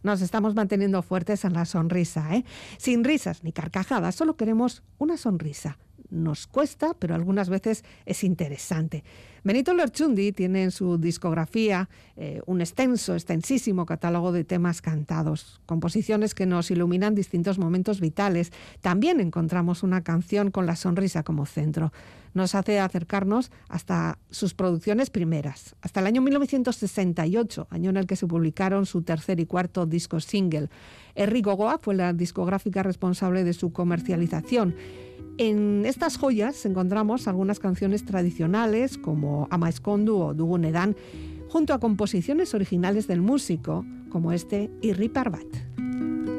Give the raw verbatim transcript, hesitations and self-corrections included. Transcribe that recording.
Nos estamos manteniendo fuertes en la sonrisa, ¿eh? Sin risas ni carcajadas, solo queremos una sonrisa. Nos cuesta, pero algunas veces es interesante. Benito Lerchundi tiene en su discografía eh, un extenso, extensísimo catálogo de temas cantados, composiciones que nos iluminan distintos momentos vitales. También encontramos una canción con la sonrisa como centro. Nos hace acercarnos hasta sus producciones primeras, hasta el año mil novecientos sesenta y ocho, año en el que se publicaron su tercer y cuarto disco single. Herri Gogoa fue la discográfica responsable de su comercialización. En estas joyas encontramos algunas canciones tradicionales como Ama Eskondu o Dugun Edan, junto a composiciones originales del músico como este Irri Parbat.